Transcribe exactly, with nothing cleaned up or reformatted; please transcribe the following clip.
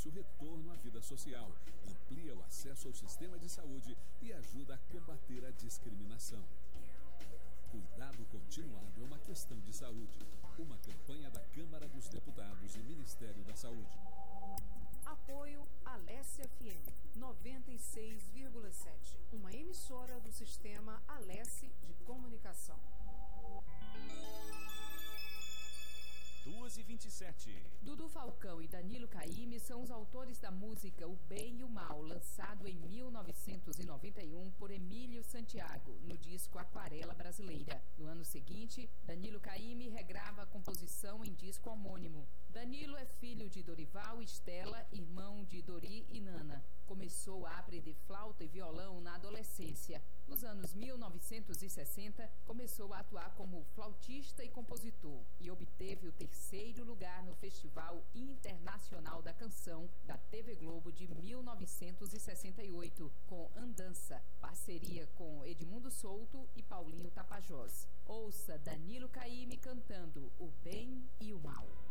o retorno à vida social, amplia o acesso ao sistema de saúde e ajuda a combater a discriminação. Cuidado continuado é uma questão de saúde. Uma campanha da Câmara dos Deputados e Ministério da Saúde. Apoio Alesse F M noventa e seis vírgula sete, uma emissora do sistema Alesse de comunicação. duas e vinte e sete. Dudu Falcão e Danilo Caymmi são os autores da música O Bem e o Mal, lançado em mil novecentos e noventa e um por Emílio Santiago, no disco Aquarela Brasileira. No ano seguinte, Danilo Caymmi regrava a composição em disco homônimo. Danilo é filho de Dorival e Estela, irmão de Dori e Nana. Começou a aprender flauta e violão na adolescência. Nos anos mil novecentos e sessenta, começou a atuar como flautista e compositor e obteve o terceiro lugar no Festival Internacional da Canção da T V Globo de mil novecentos e sessenta e oito, com Andança, parceria com Edmundo Souto e Paulinho Tapajós. Ouça Danilo Caymmi cantando O Bem e o Mal.